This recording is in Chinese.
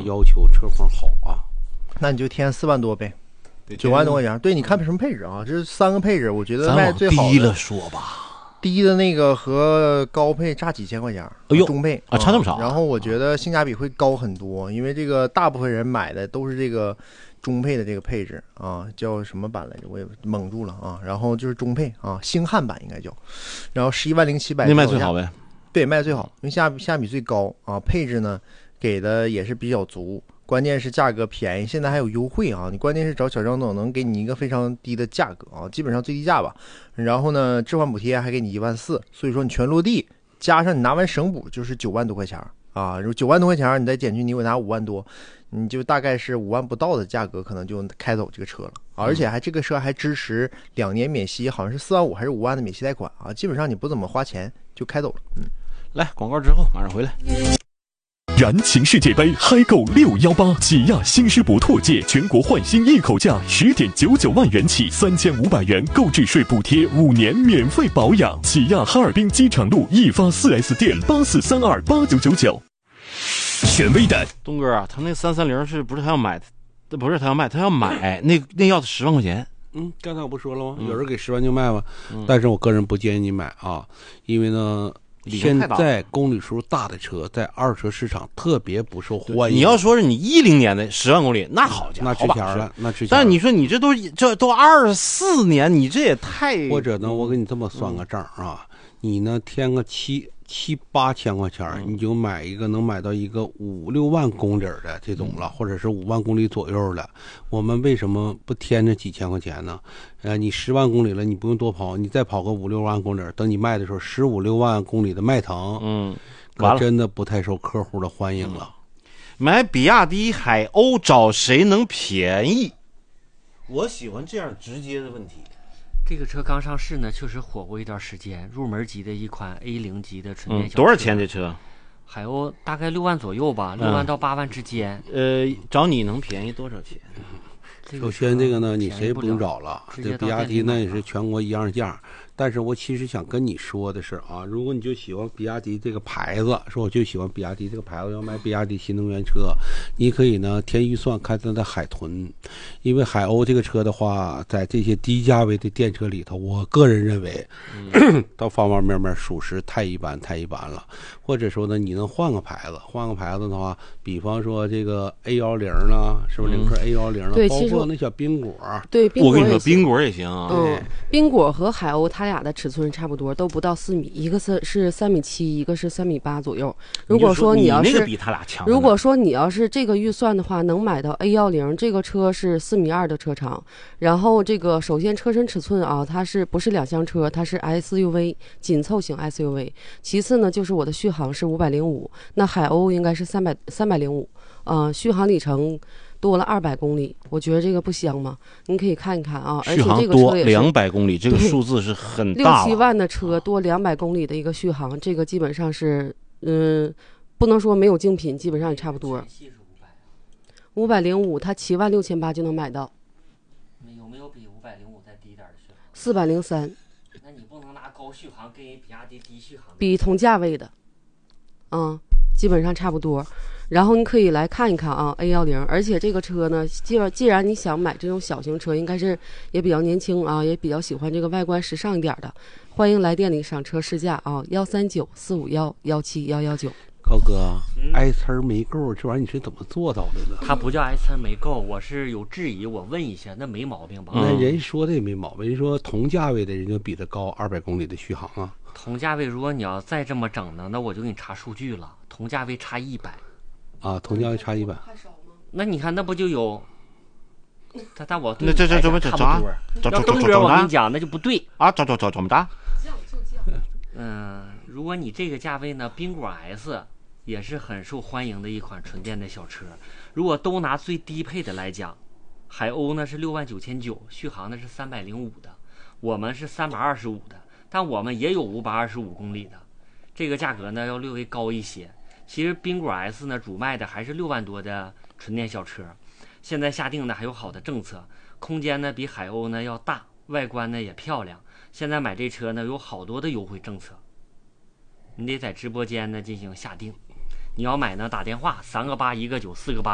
要求车况好啊。 那你就添4万多呗，9万多块钱。对，你看什么配置啊？这3个配置，我觉得卖最好的。 低了说吧， 低的那个和高配差几千块钱，中配啊，差这么少。 然后我觉得性价比会高很多，因为这个大部分人买的都是这个中配的这个配置啊，叫什么版来着？我也蒙住了啊。然后就是中配啊，星汉版应该叫，然后11万0700， 那卖最好呗。 对，卖最好，因为性价比最高啊，配置呢给的也是比较足。关键是价格便宜，现在还有优惠啊！你关键是找小张总能给你一个非常低的价格啊，基本上最低价吧。然后呢，置换补贴还给你1万4，所以说你全落地，加上你拿完省补就是9万多块钱啊。如果9万多块钱，你再减去你我拿5万多，你就大概是5万不到的价格，可能就开走这个车了。而且这个车还支持2年免息，好像是4万5还是5万的免息贷款啊，基本上你不怎么花钱就开走了。 来广告之后马上回来。 燃情世界杯嗨购618，起亚新狮博拓界全国换新一口价10.99万元起，3500元购置税补贴，5年免费保养。起亚哈尔滨机场路易发 4S 店84328999。权威的东哥啊，他那330是不是他要买？不是他要卖，他要买那要10万块钱。 刚才我不说了吗？有人给10万就卖吗？但是我个人不建议你买啊，因为呢。现在公里数大的车在二手车市场特别不受欢迎。 你要说是你10年的10万公里，那好家伙， 那值钱了，那值钱。 但你说你这都24年，你这也太…… 或者呢，我给你这么算个账啊，你呢添个7、8千块钱，你就买一个能买到一个5、6万公里的这种了，或者是5万公里左右的。我们为什么不添这几千块钱呢？你10万公里了，你不用多跑，你再跑个5、6万公里，等你卖的时候15、6万公里的迈腾，可真的不太受客户的欢迎了。 买比亚迪海鸥找谁能便宜？我喜欢这样直接的问题。 这个车刚上市呢，确实火过一段时间，入门级的一款 A0 级的纯电小车。 多少钱这车？ 海鸥大概6万左右吧，6万到8万之间。 找你能便宜多少钱？ 首先这个呢，你谁也不用找了，这比亚迪呢也是全国一样价。但是我其实想跟你说的是啊，如果你就喜欢比亚迪这个牌子，说我就喜欢比亚迪这个牌子，要买比亚迪新能源车，你可以呢填预算看它的海豚，因为海鸥这个车的话，在这些低价位的电车里头，我个人认为，到方方面面属实太一般了。或者说呢，你能换个牌子的话，比方说这个 A10呢，是不是领克 A10呢？ 对， 包括那小宾果， 对， 我跟你说，宾果也行啊。 宾果和海鸥它俩的尺寸差不多，都不到4米，一个是3.7米，一个是3.8米左右。如果说你要是那个比他俩强， 如果说你要是这个预算的话，能买到 A10，这个车是4.2米的车长，然后这个首先车身尺寸啊，它是不是2厢车？它是 SUV 紧凑型 SUV。其次呢，就是我的续航是505，那海鸥应该是305，续航里程多了200公里，我觉得这个不香吗？你可以看一看啊，而且这个车也是 200公里，这个数字是很大了。 6、7万的车多200公里的一个续航，这个基本上是不能说没有精品，基本上也差不多。505，它7万6800就能买到。 有没有比505再低点的 403？ 那你不能拿高续航跟比亚迪低续航比同价位的，基本上差不多。然后你可以来看一看啊 ，A10，而且这个车呢，既然你想买这种小型车，应该是也比较年轻啊，也比较喜欢这个外观时尚一点的，欢迎来店里赏车试驾啊，139-451-17119。 高哥，挨呲没够，这玩意儿你是怎么做到的呢？ 它不叫挨呲没够，我是有质疑，我问一下，那没毛病吧？ 那人说的也没毛病，人说同价位的人就比它高200公里的续航啊。 同价位，如果你要再这么整呢，那我就给你查数据了，同价位差100。 啊，同价位差100， 那你看那不就有？但我那这怎么差不多？要东哥我跟你讲，那就不对啊！怎么着？ 如果你这个价位呢，宾果 S 也是很受欢迎的一款纯电的小车。如果都拿最低配的来讲，海鸥呢是69900，续航呢是305的，我们是325的，但我们也有525公里的，这个价格呢要略微高一些。其实宾果 S 呢主卖的还是6万多的纯电小车，现在下定的还有好的政策，空间呢比海鸥呢要大，外观呢也漂亮，现在买这车呢有好多的优惠政策，你得在直播间呢进行下定。你要买呢打电话3个8、1个9、4个8